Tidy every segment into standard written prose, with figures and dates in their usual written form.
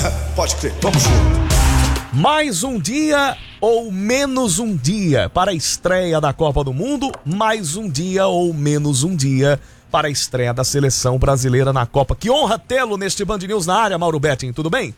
Pode crer, vamos junto. Mais um dia ou menos um dia para a estreia da Copa do Mundo, mais um dia ou menos um dia para a estreia da seleção brasileira na Copa. Que honra tê-lo neste Band News na área, Mauro Betting, tudo bem?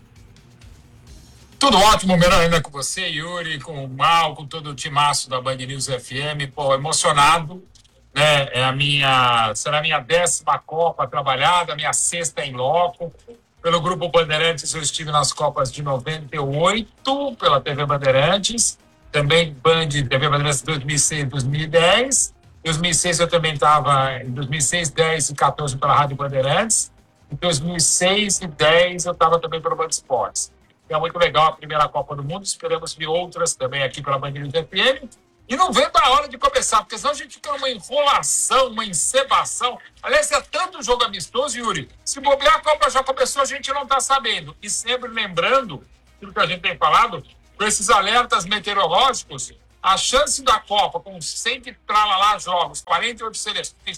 Tudo ótimo, melhor ainda com você, Yuri, com o Mal, com todo o timaço da Band News FM. Pô, emocionado, né? Será a minha 10ª Copa trabalhada, a minha 6ª em loco. Pelo Grupo Bandeirantes, eu estive nas Copas de 98, pela TV Bandeirantes, também TV Bandeirantes 2006 e 2010. Em 2006 eu também estava, em 2006, 10 e 14 pela Rádio Bandeirantes. Em 2006 e 10 eu estava também pelo Band Esportes. É muito legal a primeira Copa do Mundo, esperamos ver outras também aqui pela Band News FM. E não vendo a hora de começar, porque senão a gente fica uma enrolação, uma encebação. Aliás, é tanto jogo amistoso, Yuri. Se bobear, a Copa já começou, a gente não está sabendo. E sempre lembrando, aquilo que a gente tem falado, com esses alertas meteorológicos, a chance da Copa, com 100 e tralalá jogos, 48 seleções,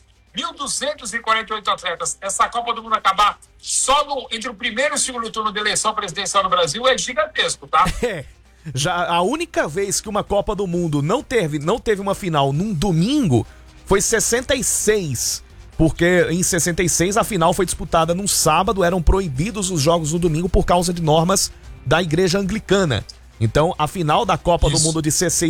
1.248 atletas, essa Copa do Mundo acabar só entre o primeiro e o segundo turno de eleição presidencial no Brasil é gigantesco, tá? Já a única vez que uma Copa do Mundo não teve uma final num domingo foi 66, porque em 66 a final foi disputada num sábado, eram proibidos os jogos no domingo por causa de normas da Igreja Anglicana. Então a final da Copa do Mundo de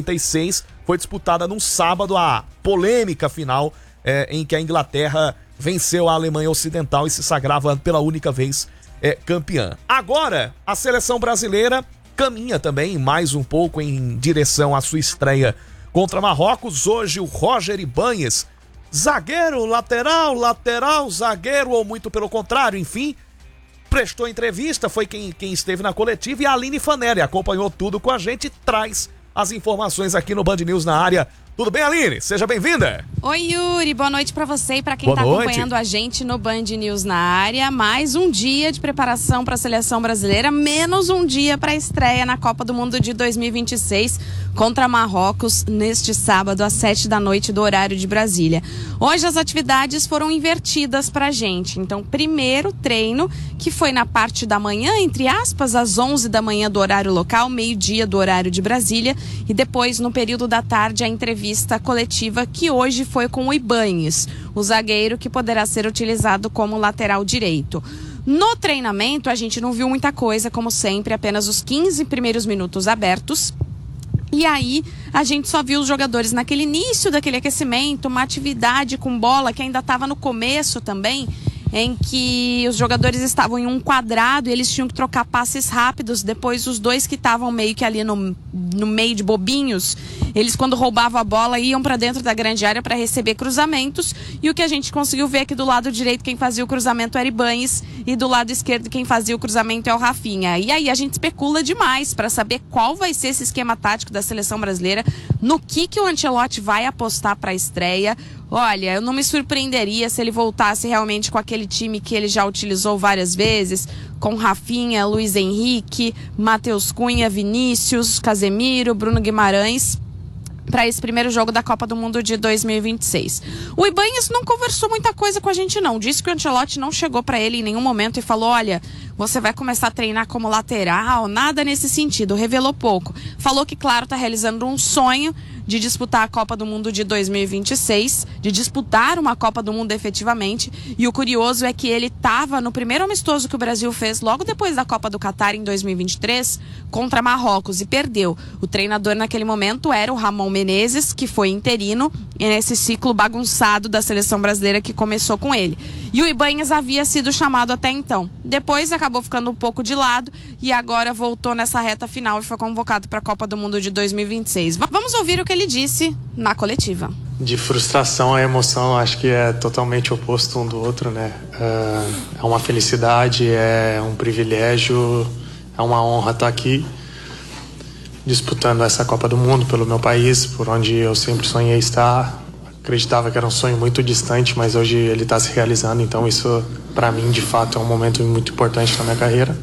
66 foi disputada num sábado, a polêmica final em que a Inglaterra venceu a Alemanha Ocidental e se sagrava pela única vez campeã. Agora a seleção brasileira caminha também mais um pouco em direção à sua estreia contra Marrocos. Hoje o Roger Ibanhes, zagueiro, lateral, zagueiro ou muito pelo contrário, enfim, prestou entrevista, foi quem esteve na coletiva, e a Aline Fanelli acompanhou tudo com a gente e traz as informações aqui no Band News na área. Tudo bem, Aline? Seja bem-vinda. Oi, Yuri. Boa noite pra você e pra quem tá acompanhando a gente no Band News na área. Mais um dia de preparação pra seleção brasileira, menos um dia pra estreia na Copa do Mundo de 2026 contra Marrocos neste sábado às 7 da noite do horário de Brasília. Hoje as atividades foram invertidas pra gente. Então, primeiro treino, que foi na parte da manhã, entre aspas, às 11 da manhã do horário local, meio-dia do horário de Brasília, e depois, no período da tarde, a entrevista coletiva, que hoje foi com o Ibanhes, o zagueiro que poderá ser utilizado como lateral direito. No treinamento, a gente não viu muita coisa, como sempre, apenas os 15 primeiros minutos abertos. E aí, a gente só viu os jogadores naquele início daquele aquecimento, uma atividade com bola que ainda estava no começo também, em que os jogadores estavam em um quadrado e eles tinham que trocar passes rápidos. Depois os dois que estavam meio que ali no meio de bobinhos, eles quando roubavam a bola iam para dentro da grande área para receber cruzamentos, e o que a gente conseguiu ver é que do lado direito quem fazia o cruzamento era Ibanhes e do lado esquerdo quem fazia o cruzamento é o Rafinha. E aí a gente especula demais para saber qual vai ser esse esquema tático da seleção brasileira, no que o Ancelotti vai apostar para a estreia. Olha, eu não me surpreenderia se ele voltasse realmente com aquele time que ele já utilizou várias vezes, com Rafinha, Luiz Henrique, Matheus Cunha, Vinícius, Casemiro, Bruno Guimarães, para esse primeiro jogo da Copa do Mundo de 2026. O Ibanhes não conversou muita coisa com a gente não, disse que o Ancelotti não chegou para ele em nenhum momento e falou, olha, você vai começar a treinar como lateral, nada nesse sentido, revelou pouco. Falou que, claro, está realizando um sonho de disputar a Copa do Mundo de 2026, de disputar uma Copa do Mundo efetivamente, e o curioso é que ele estava no primeiro amistoso que o Brasil fez logo depois da Copa do Catar em 2023 contra Marrocos e perdeu. O treinador naquele momento era o Ramon Menezes, que foi interino nesse ciclo bagunçado da seleção brasileira que começou com ele. E o Ibanhes havia sido chamado até então. Depois acabou ficando um pouco de lado e agora voltou nessa reta final e foi convocado para a Copa do Mundo de 2026. Vamos ouvir o que ele disse na coletiva. De frustração a emoção, acho que é totalmente oposto um do outro, né? É uma felicidade, é um privilégio, é uma honra estar aqui disputando essa Copa do Mundo pelo meu país, por onde eu sempre sonhei estar. Acreditava que era um sonho muito distante, mas hoje ele está se realizando, então isso para mim de fato é um momento muito importante na minha carreira.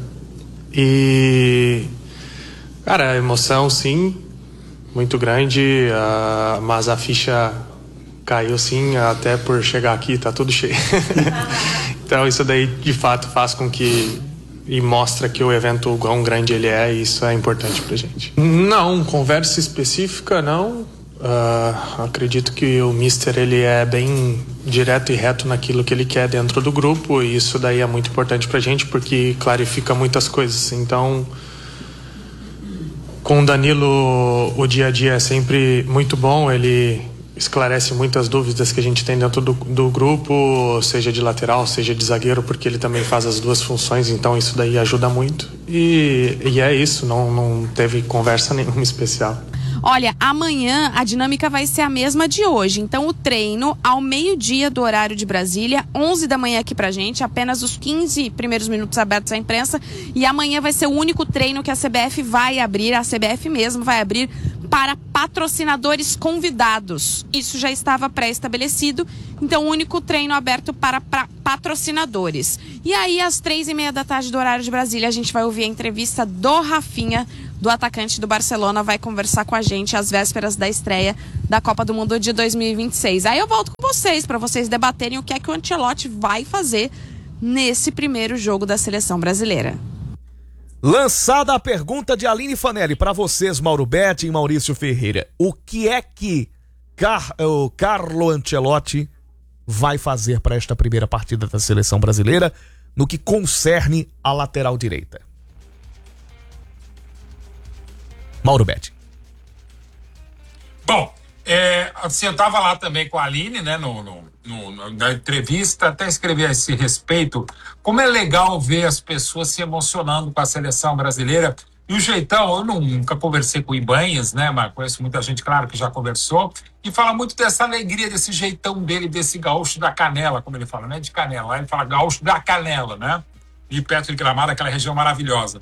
E cara, a emoção sim, muito grande, mas a ficha caiu sim, até por chegar aqui tá tudo cheio. Então isso daí de fato faz com que e mostra que o evento, o quão grande ele é, e isso é importante pra gente. Não, conversa específica não. Acredito que o Mister ele é bem direto e reto naquilo que ele quer dentro do grupo, e isso daí é muito importante pra gente porque clarifica muitas coisas. Então, com o Danilo o dia a dia é sempre muito bom, ele esclarece muitas dúvidas que a gente tem dentro do grupo, seja de lateral, seja de zagueiro, porque ele também faz as duas funções, então isso daí ajuda muito. E é isso, não teve conversa nenhuma especial. Olha, amanhã a dinâmica vai ser a mesma de hoje. Então, o treino ao meio-dia do horário de Brasília, 11 da manhã aqui pra gente, apenas os 15 primeiros minutos abertos à imprensa. E amanhã vai ser o único treino que a CBF vai abrir, a CBF mesmo vai abrir para patrocinadores convidados. Isso já estava pré-estabelecido, então o único treino aberto para patrocinadores. E aí, às 3h30 da tarde do horário de Brasília, a gente vai ouvir a entrevista do Rafinha, do atacante do Barcelona, vai conversar com a gente às vésperas da estreia da Copa do Mundo de 2026. Aí eu volto com vocês, para vocês debaterem o que é que o Ancelotti vai fazer nesse primeiro jogo da seleção brasileira. Lançada a pergunta de Aline Fanelli para vocês, Mauro Betti e Maurício Ferreira. O que é que o Carlo Ancelotti vai fazer para esta primeira partida da seleção brasileira no que concerne a lateral direita? Mauro Betti. Bom, assim, eu estava lá também com a Aline, né, na entrevista, até escrevi a esse respeito, como é legal ver as pessoas se emocionando com a seleção brasileira. E o jeitão, eu nunca conversei com o Ibanhas, né, mas conheço muita gente, claro, que já conversou, e fala muito dessa alegria, desse jeitão dele, desse gaúcho da canela, como ele fala, né, de canela, lá ele fala gaúcho da canela, né, e perto de Gramado, aquela região maravilhosa.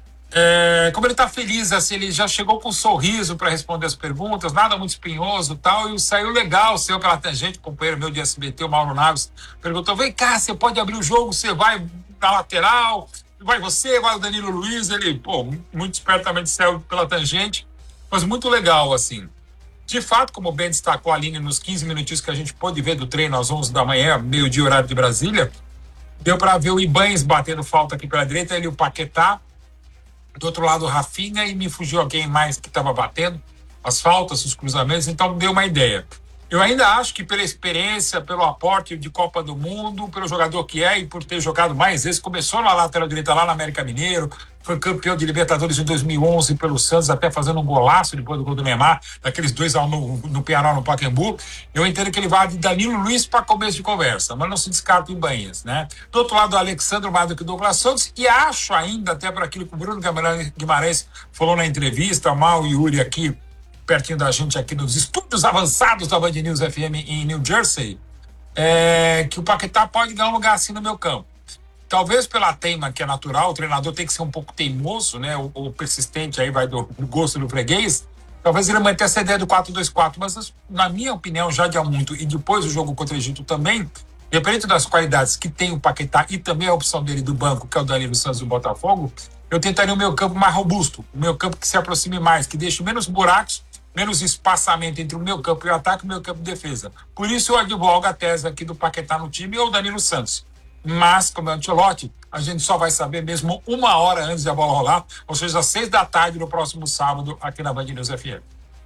Como ele tá feliz, assim, ele já chegou com um sorriso para responder as perguntas, nada muito espinhoso e tal, e saiu legal, saiu pela tangente, companheiro meu de SBT, o Mauro Naves, perguntou, vem cá, você pode abrir o jogo, você vai na lateral, vai você, vai o Danilo Luiz, ele, muito espertamente saiu pela tangente, mas muito legal, assim. De fato, como bem destacou a Aline nos 15 minutinhos que a gente pôde ver do treino às 11 da manhã, meio-dia, horário de Brasília, deu para ver o Ibanhas batendo falta aqui pela direita, ele e o Paquetá, do outro lado o Rafinha, e me fugiu alguém mais que estava batendo as faltas, os cruzamentos, então deu uma ideia. Eu ainda acho que pela experiência, pelo aporte de Copa do Mundo, pelo jogador que é e por ter jogado mais vezes, começou na lateral direita lá na América Mineiro, foi campeão de Libertadores em 2011 pelo Santos, até fazendo um golaço depois do gol do Neymar, daqueles 2-1 no Penharol, no Pacaembu. Eu entendo que ele vai de Danilo Luiz para começo de conversa, mas não se descarta em Ibanhas, né? Do outro lado, o Alexandre mais do que o Douglas Santos, e acho ainda, até para aquilo que o Bruno Guimarães falou na entrevista, o Mal e o Yuri aqui, pertinho da gente aqui nos estúdios avançados da Band News FM em New Jersey, que o Paquetá pode ganhar um lugar assim no meu campo. Talvez pela teima que é natural, o treinador tem que ser um pouco teimoso, né? Ou persistente, aí vai do gosto do freguês. Talvez ele mantenha essa ideia do 4-2-4, mas na minha opinião, já de há muito, e depois do jogo contra o Egito também, dependendo das qualidades que tem o Paquetá e também a opção dele do banco, que é o Danilo Santos do Botafogo, eu tentaria o meu campo mais robusto, o meu campo que se aproxime mais, que deixe menos buracos, menos espaçamento entre o meu campo e o ataque e o meu campo de defesa. Por isso eu advogo a tese aqui do Paquetá no time ou Danilo Santos. Mas, como é o Ancelotti, a gente só vai saber mesmo 1 hora antes da bola rolar, ou seja, às 6 da tarde no próximo sábado, aqui na Band News FM.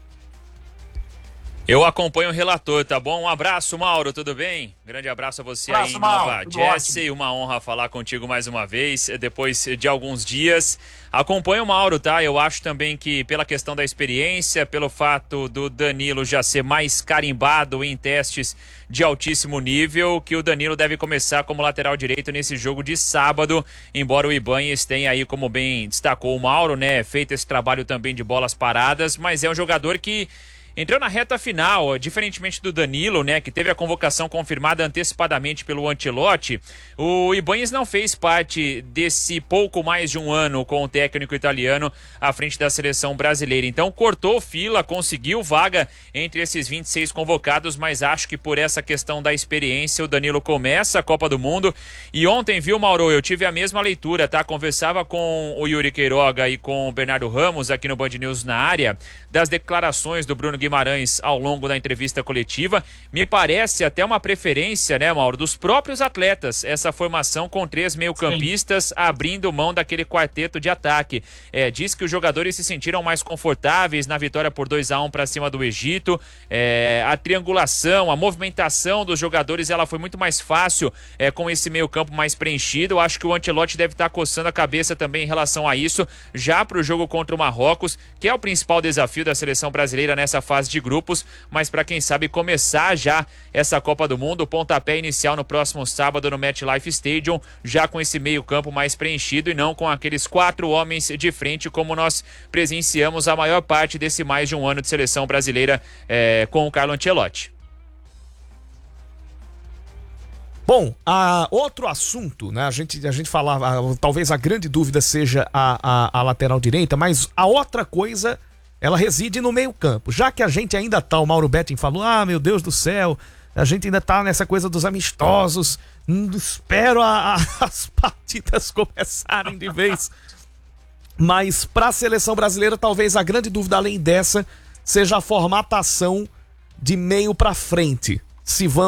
Eu acompanho o relator, tá bom? Um abraço, Mauro, tudo bem? Grande abraço a você aí em Nova Jersey. Uma honra falar contigo mais uma vez, depois de alguns dias. Acompanho o Mauro, tá? Eu acho também que pela questão da experiência, pelo fato do Danilo já ser mais carimbado em testes de altíssimo nível, que o Danilo deve começar como lateral direito nesse jogo de sábado, embora o Ibanhas tenha aí, como bem destacou o Mauro, né, feito esse trabalho também de bolas paradas, mas é um jogador que entrou na reta final, diferentemente do Danilo, né, que teve a convocação confirmada antecipadamente pelo Ancelotti. O Ibanhas não fez parte desse pouco mais de um ano com o técnico italiano à frente da seleção brasileira. Então cortou fila, conseguiu vaga entre esses 26 convocados, mas acho que por essa questão da experiência o Danilo começa a Copa do Mundo. E ontem, viu, Mauro, eu tive a mesma leitura, tá? Conversava com o Yuri Queiroga e com o Bernardo Ramos aqui no Band News na área, das declarações do Bruno Guimarães Guimarães ao longo da entrevista coletiva. Me parece até uma preferência, né, Mauro, dos próprios atletas, essa formação com 3 meio-campistas abrindo mão daquele quarteto de ataque. Diz que os jogadores se sentiram mais confortáveis na vitória por 2-1 para cima do Egito. A triangulação, a movimentação dos jogadores, ela foi muito mais fácil com esse meio-campo mais preenchido. Eu acho que o Ancelotti deve estar coçando a cabeça também em relação a isso, já para o jogo contra o Marrocos, que é o principal desafio da seleção brasileira nessa fase de grupos, mas para quem sabe começar já essa Copa do Mundo, o pontapé inicial no próximo sábado no MetLife Stadium, já com esse meio-campo mais preenchido e não com aqueles 4 homens de frente como nós presenciamos a maior parte desse mais de um ano de seleção brasileira com o Carlo Ancelotti. Bom, outro assunto, né? A gente falava, talvez a grande dúvida seja a lateral direita, mas a outra coisa, ela reside no meio-campo. Já que a gente ainda tá, o Mauro Betting falou, meu Deus do céu, a gente ainda tá nessa coisa dos amistosos, espero as partidas começarem de vez. Mas para a seleção brasileira, talvez a grande dúvida além dessa seja a formatação de meio para frente. Se vão